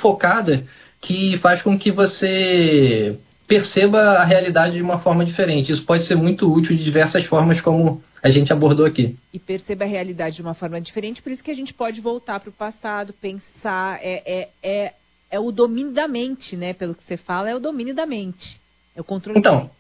focada que faz com que você perceba a realidade de uma forma diferente. Isso pode ser muito útil de diversas formas, como a gente abordou aqui. E perceba a realidade de uma forma diferente, por isso que a gente pode voltar para o passado, pensar, é o domínio da mente, né? Pelo que você fala, é o domínio da mente. É o controle da mente.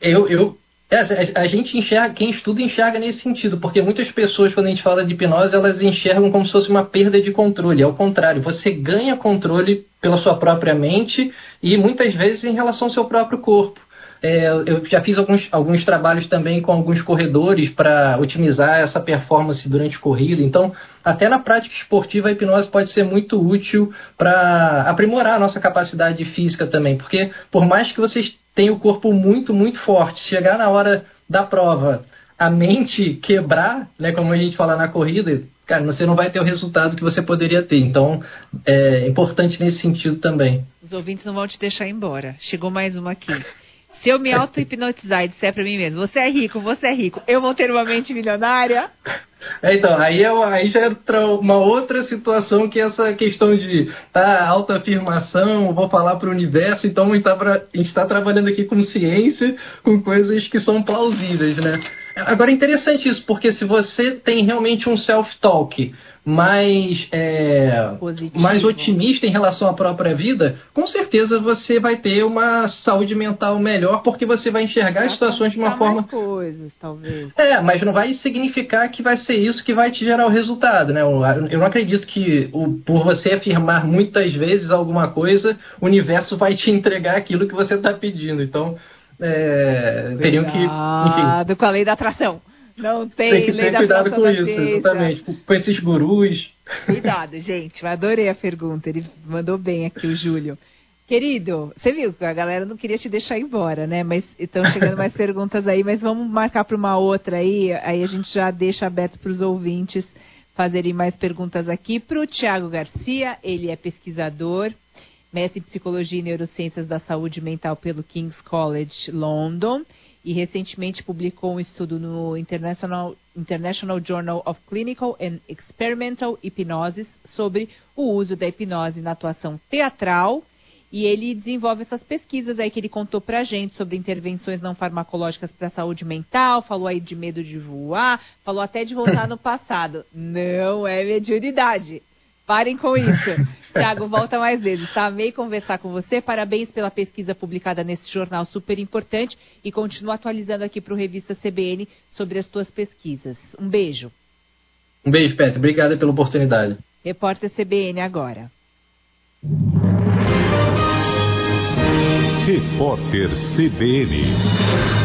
A gente enxerga, quem estuda enxerga nesse sentido, porque muitas pessoas, quando a gente fala de hipnose, elas enxergam como se fosse uma perda de controle. É o contrário, você ganha controle pela sua própria mente e muitas vezes em relação ao seu próprio corpo. Eu já fiz alguns trabalhos também com alguns corredores para otimizar essa performance durante a corrida. Então, até na prática esportiva, a hipnose pode ser muito útil para aprimorar a nossa capacidade física também, porque por mais que vocês tenham o corpo muito, muito forte, chegar na hora da prova, a mente quebrar, né, como a gente fala na corrida, cara, você não vai ter o resultado que você poderia ter. Então, é importante nesse sentido também. Os ouvintes não vão te deixar embora. Chegou mais uma aqui. Se eu me auto-hipnotizar e disser pra mim mesmo, você é rico, eu vou ter uma mente milionária? Então, aí já entra uma outra situação, que é essa questão de autoafirmação, vou falar para o universo. Então a gente está trabalhando aqui com ciência, com coisas que são plausíveis, né? Agora é interessante isso, porque se você tem realmente um self-talk mais otimista em relação à própria vida, com certeza você vai ter uma saúde mental melhor, porque você vai enxergar as situações de uma forma... mais coisas, talvez. Mas não vai significar que vai ser isso que vai te gerar o resultado, né? Eu não acredito que por você afirmar muitas vezes alguma coisa, o universo vai te entregar aquilo que você está pedindo. Então, teriam que... Enfim, com a lei da atração. Não tem que ter cuidado com isso, ciência. exatamente. Com esses gurus. Cuidado, gente. Eu adorei a pergunta. Ele mandou bem aqui, o Júlio. Querido, você viu que a galera não queria te deixar embora, né? Mas estão chegando mais perguntas aí, mas vamos marcar para uma outra aí. Aí a gente já deixa aberto para os ouvintes fazerem mais perguntas aqui. Para o Thiago Garcia, ele é pesquisador, mestre em Psicologia e Neurociências da Saúde Mental pelo King's College London, e recentemente publicou um estudo no International Journal of Clinical and Experimental Hypnosis sobre o uso da hipnose na atuação teatral, e ele desenvolve essas pesquisas aí que ele contou pra gente sobre intervenções não farmacológicas para a saúde mental, falou aí de medo de voar, falou até de voltar no passado. Não é mediunidade. Parem com isso. Thiago, volta mais vezes, tá? Amei conversar com você. Parabéns pela pesquisa publicada nesse jornal super importante e continua atualizando aqui para o Revista CBN sobre as tuas pesquisas. Um beijo. Um beijo, Petra. Obrigada pela oportunidade. Repórter CBN agora. Repórter CBN.